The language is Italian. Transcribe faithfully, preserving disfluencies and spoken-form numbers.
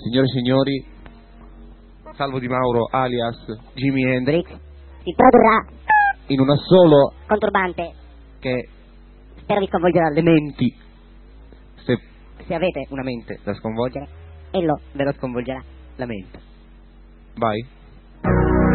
Signore e signori, Salvo Di Mauro alias Jimi Hendrix si produrrà in una solo conturbante che spero vi sconvolgerà le menti, se, se avete una mente da sconvolgere, e lo ve la sconvolgerà la mente. Vai.